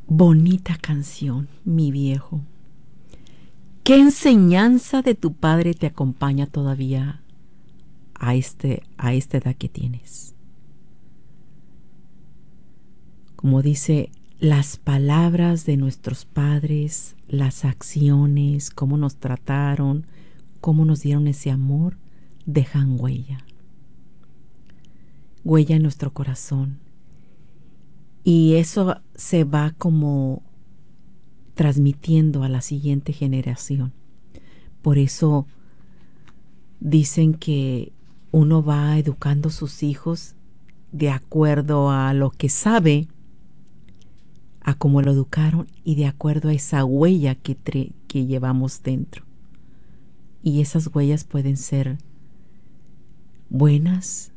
Bonita canción, mi viejo. ¿Qué enseñanza de tu padre te acompaña todavía a esta edad que tienes? Como dice, las palabras de nuestros padres, las acciones, cómo nos trataron, cómo nos dieron ese amor, dejan huella. Huella en nuestro corazón. Y eso se va como transmitiendo a la siguiente generación. Por eso dicen que uno va educando a sus hijos de acuerdo a lo que sabe, a cómo lo educaron y de acuerdo a esa huella que llevamos dentro. Y esas huellas pueden ser buenas,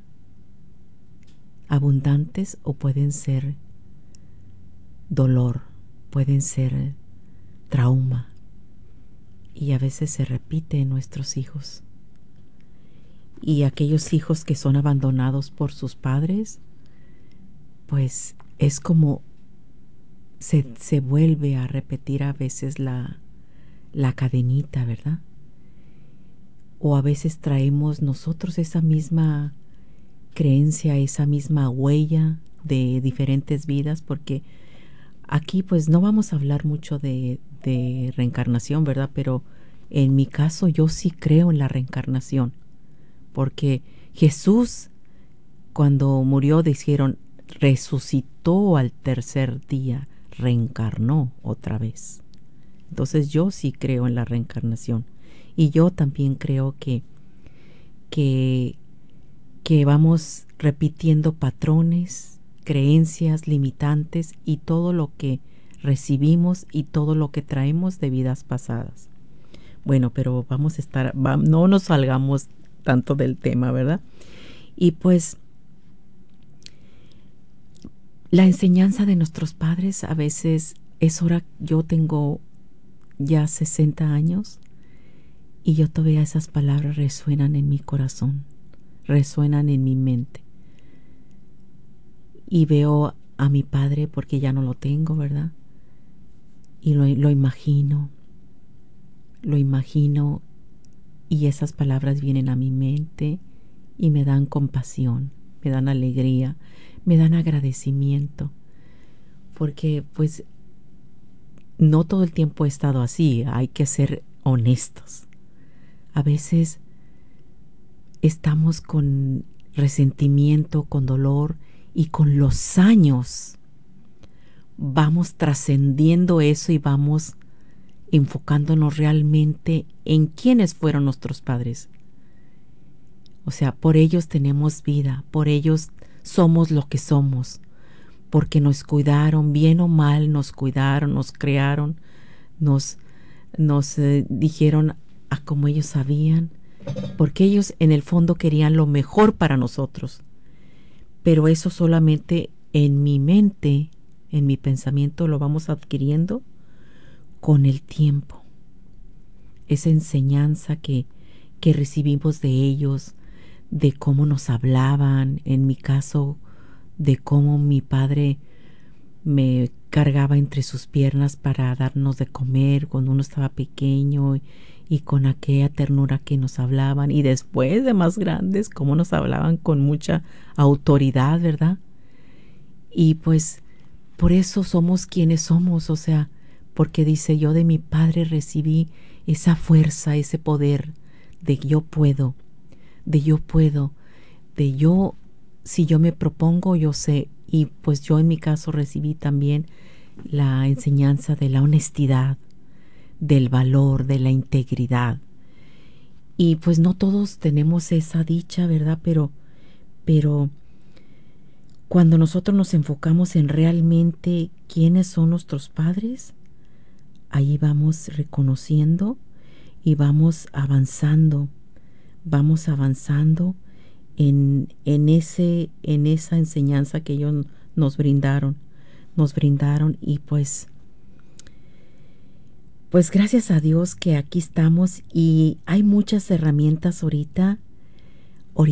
abundantes, o pueden ser dolor, pueden ser trauma. Y a veces se repite en nuestros hijos. Y aquellos hijos que son abandonados por sus padres, pues es como se vuelve a repetir a veces la cadenita, ¿verdad? O a veces traemos nosotros esa misma creencia, esa misma huella de diferentes vidas, porque aquí pues no vamos a hablar mucho de reencarnación, ¿verdad? Pero en mi caso yo sí creo en la reencarnación, porque Jesús, cuando murió, dijeron, resucitó al tercer día, reencarnó otra vez. Entonces yo sí creo en la reencarnación. Y yo también creo que vamos repitiendo patrones, creencias limitantes y todo lo que recibimos y todo lo que traemos de vidas pasadas. Bueno, pero no nos salgamos tanto del tema, ¿verdad? Y pues la enseñanza de nuestros padres a veces es hora. Yo tengo ya 60 años y yo todavía esas palabras resuenan en mi corazón, resuenan en mi mente. Y veo a mi padre, porque ya no lo tengo, ¿verdad? Y lo imagino y esas palabras vienen a mi mente y me dan compasión, me dan alegría, me dan agradecimiento, porque pues no todo el tiempo he estado así, hay que ser honestos. A veces estamos con resentimiento, con dolor, y con los años vamos trascendiendo eso y vamos enfocándonos realmente en quiénes fueron nuestros padres. O sea, por ellos tenemos vida, por ellos somos lo que somos, porque nos cuidaron, bien o mal, nos cuidaron, nos crearon, nos dijeron a como ellos sabían, porque ellos en el fondo querían lo mejor para nosotros. Pero eso solamente en mi mente, en mi pensamiento, lo vamos adquiriendo con el tiempo. Esa enseñanza que recibimos de ellos, de cómo nos hablaban, en mi caso, de cómo mi padre me cargaba entre sus piernas para darnos de comer cuando uno estaba pequeño, y con aquella ternura que nos hablaban, y después de más grandes, cómo nos hablaban con mucha autoridad, ¿verdad? Y pues por eso somos quienes somos, o sea, porque dice, yo de mi padre recibí esa fuerza, ese poder de yo puedo, de yo puedo, de yo, si yo me propongo, yo sé. Y pues yo en mi caso recibí también la enseñanza de la honestidad, del valor, de la integridad. Y pues no todos tenemos esa dicha, ¿verdad? Pero cuando nosotros nos enfocamos en realmente quiénes son nuestros padres, ahí vamos reconociendo y vamos avanzando en esa enseñanza que ellos nos brindaron, y pues gracias a Dios que aquí estamos, y hay muchas herramientas ahorita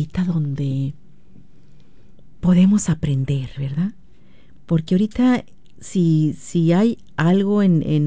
donde podemos aprender, ¿verdad? Porque ahorita si hay algo en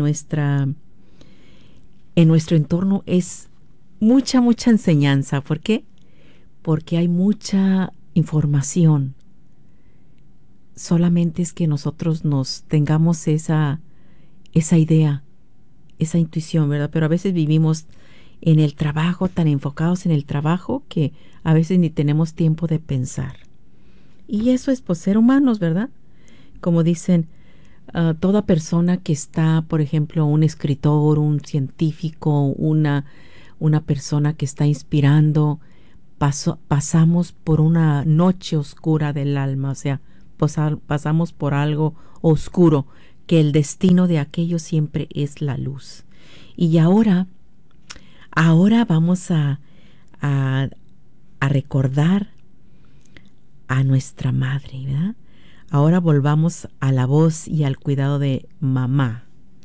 nuestro entorno, es mucha enseñanza. ¿Por qué? Porque hay mucha información. Solamente es que nosotros nos tengamos esa idea, esa intuición, ¿verdad? Pero a veces vivimos en el trabajo, tan enfocados en el trabajo, que a veces ni tenemos tiempo de pensar. Y eso es, pues, ser humanos, ¿verdad? Como dicen, toda persona que está, por ejemplo, un escritor, un científico, una persona que está inspirando, pasamos por una noche oscura del alma, o sea, pasamos por algo oscuro, que el destino de aquello siempre es la luz. Y ahora vamos a recordar a nuestra madre, ¿verdad? Ahora volvamos a la voz y al cuidado de mamá.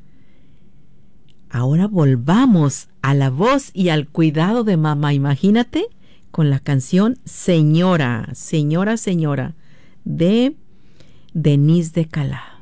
Ahora volvamos a la voz y al cuidado de mamá. Imagínate con la canción Señora, Señora, Señora de Denise de Calaf.